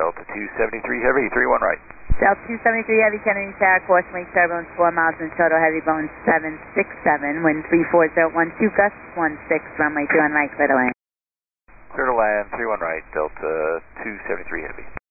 Delta 273 Heavy, 31 right. Delta 273 Heavy, Kennedy Tower, course link turbulence 4 miles and total heavy bone 767, wind 34012, gust 16, runway 21 right, clear to land. Clear to land, 31 right, Delta 273 Heavy.